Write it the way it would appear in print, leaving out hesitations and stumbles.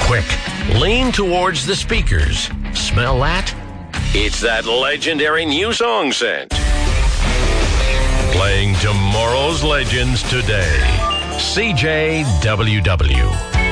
quick. Lean towards the speakers. Smell that? It's that legendary new song scent. Playing tomorrow's legends today. CJWW.